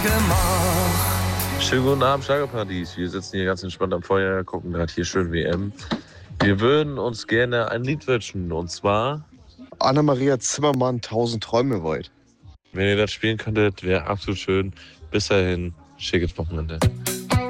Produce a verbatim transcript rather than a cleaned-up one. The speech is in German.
Schönen guten Abend, Schlagerparadies. Wir sitzen hier ganz entspannt am Feuer, gucken gerade hier schön W M. Wir würden uns gerne ein Lied wünschen, und zwar, Anna-Maria Zimmermann, Tausend Träume weit. wenn ihr das spielen könntet, wäre absolut schön. Bis dahin, schickes Wochenende.